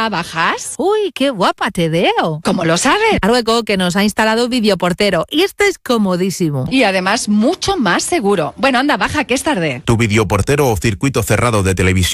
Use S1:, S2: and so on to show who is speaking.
S1: Hola, ¿bajas?
S2: Uy, qué guapa te veo.
S1: ¿Cómo lo sabes?
S2: Arrueco, que nos ha instalado videoportero y este es comodísimo.
S1: Y además mucho más seguro. Bueno, anda, baja, que es tarde.
S3: Tu videoportero o circuito cerrado de televisión